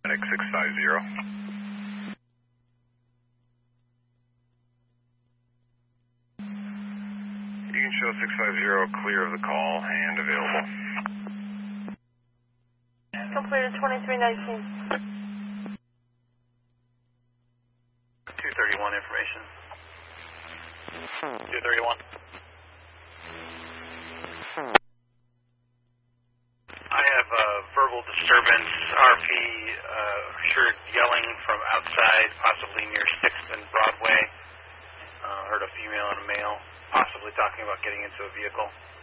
650. You can show 650 clear of the call and available. Completed 2319. 231 information. 231. I have verbal disturbance, RP, heard yelling from outside, possibly near 6th and Broadway. Heard a female and a male, possibly talking about getting into a vehicle.